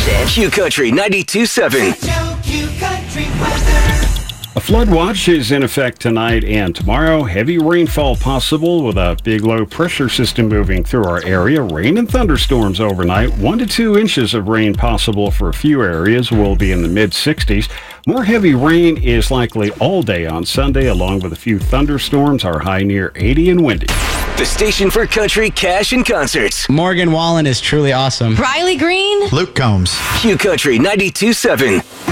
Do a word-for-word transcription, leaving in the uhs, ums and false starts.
station. Q Country ninety-two point seven. Q Country weather. A flood watch is in effect tonight and tomorrow. Heavy rainfall possible with a big low pressure system moving through our area. Rain and thunderstorms overnight. One to two inches of rain possible for a few areas. Will be in the mid sixties. More heavy rain is likely all day on Sunday, along with a few thunderstorms. Our high near eighty and windy. The station for country, cash, and concerts. Morgan Wallen is truly awesome. Riley Green. Luke Combs. Q Country ninety-two point seven.